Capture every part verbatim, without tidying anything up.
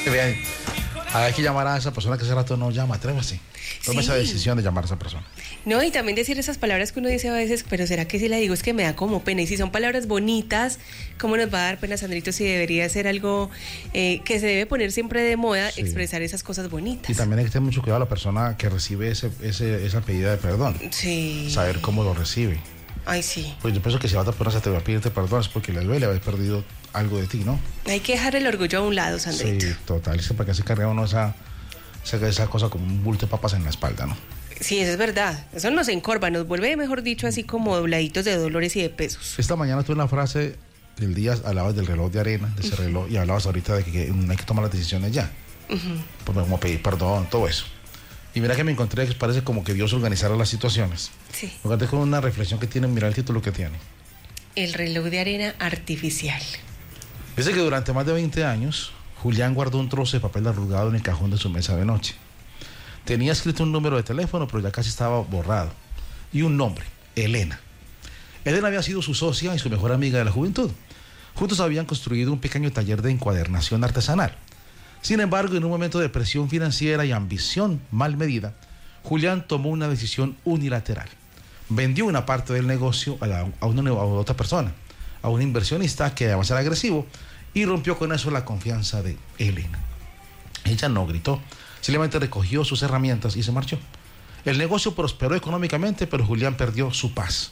Vean, hay que llamar a esa persona que hace rato no llama, atrévase. Tome Sí. esa decisión de llamar a esa persona. No, y también decir esas palabras que uno dice a veces, pero ¿será que si la digo es que me da como pena? Y si son palabras bonitas, ¿cómo nos va a dar pena, Sandrito, si debería ser algo eh, que se debe poner siempre de moda, Sí. expresar esas cosas bonitas? Y también hay que tener mucho cuidado a la persona que recibe ese, ese, esa pedida de perdón. Sí. Saber cómo lo recibe. Ay, sí. Pues yo pienso que si la otra persona se te va a pedirte perdón es porque le duele haber perdido algo de ti, ¿no? Hay que dejar el orgullo a un lado, Sandrito. Sí, total. Es que para que se carga uno esa, esa, esa cosa como un bulto de papas en la espalda, ¿no? Sí, eso es verdad. Eso nos encorva, nos vuelve, mejor dicho, así como dobladitos de dolores y de pesos. Esta mañana tuve una frase del día, hablabas del reloj de arena, de ese uh-huh. reloj, y hablabas ahorita de que, que hay que tomar las decisiones ya. Uh-huh. Pues como pedir perdón, todo eso. Y mira que me encontré que parece como que Dios organizara las situaciones. Sí. Me encontré con una reflexión que tiene, mira el título que tiene. El reloj de arena artificial. Dice que durante más de veinte años, Julián guardó un trozo de papel arrugado en el cajón de su mesa de noche. Tenía escrito un número de teléfono, pero ya casi estaba borrado. Y un nombre, Elena. Elena había sido su socia y su mejor amiga de la juventud. Juntos habían construido un pequeño taller de encuadernación artesanal. Sin embargo, en un momento de presión financiera y ambición mal medida, Julián tomó una decisión unilateral. Vendió una parte del negocio a, la, a, una, a otra persona, a un inversionista que además era agresivo, y rompió con eso la confianza de Elena. Ella no gritó, simplemente recogió sus herramientas y se marchó. El negocio prosperó económicamente, pero Julián perdió su paz.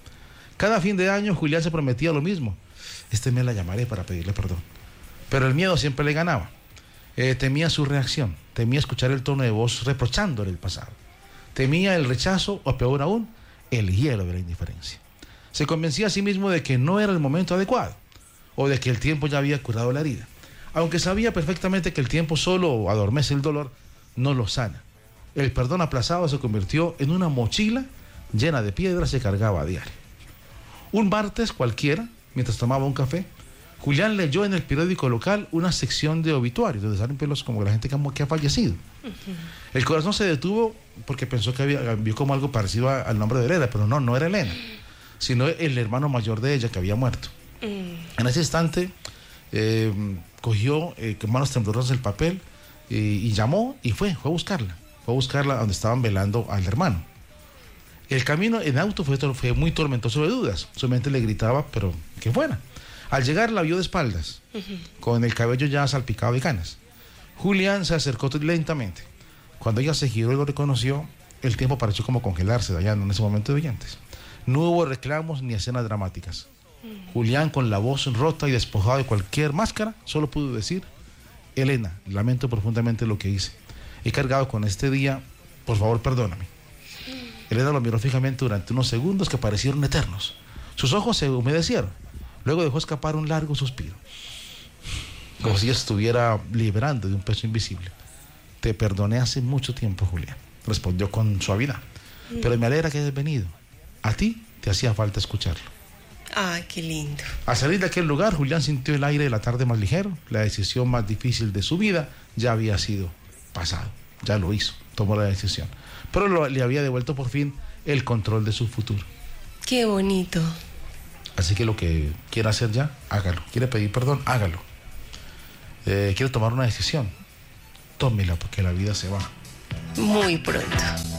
Cada fin de año Julián se prometía lo mismo. Este mes la llamaré para pedirle perdón. Pero el miedo siempre le ganaba. Eh, temía su reacción, temía escuchar el tono de voz reprochándole el pasado. Temía el rechazo o peor aún, el hielo de la indiferencia. Se convencía a sí mismo de que no era el momento adecuado o de que el tiempo ya había curado la herida. Aunque sabía perfectamente que el tiempo solo adormece el dolor, no lo sana. El perdón aplazado se convirtió en una mochila llena de piedras que cargaba a diario. Un martes cualquiera, mientras tomaba un café, Julián leyó en el periódico local una sección de obituarios, donde salen pelos como la gente que ha, que ha fallecido. Uh-huh. El corazón se detuvo porque pensó que había, vio como algo parecido a, al nombre de Elena, pero no, no era Elena, sino el hermano mayor de ella que había muerto. Uh-huh. En ese instante, eh, cogió eh, con manos temblorosas el papel eh, y llamó y fue, fue a buscarla. Fue a buscarla donde estaban velando al hermano. El camino en auto fue, fue muy tormentoso de dudas. Su mente le gritaba, pero que fuera. Al llegar la vio de espaldas, uh-huh. con el cabello ya salpicado de canas. Julián se acercó lentamente. Cuando ella se giró y lo reconoció, el tiempo pareció como congelarse allá en ese momento de llantes. No hubo reclamos ni escenas dramáticas. Uh-huh. Julián, con la voz rota y despojado de cualquier máscara, solo pudo decir: Elena, lamento profundamente lo que hice. He cargado con este día, por favor perdóname. Uh-huh. Elena lo miró fijamente durante unos segundos que parecieron eternos. Sus ojos se humedecieron. Luego dejó escapar un largo suspiro, como si estuviera liberando de un peso invisible. Te perdoné hace mucho tiempo, Julián, respondió con suavidad. Pero me alegra que hayas venido. A ti te hacía falta escucharlo. Ay, qué lindo. Al salir de aquel lugar, Julián sintió el aire de la tarde más ligero. La decisión más difícil de su vida ya había sido pasado. Ya lo hizo, tomó la decisión. Pero lo, le había devuelto por fin el control de su futuro. Qué bonito. Así que lo que quiera hacer ya, hágalo. Quiere pedir perdón, hágalo. Eh, quiere tomar una decisión, tómela, porque la vida se va muy pronto.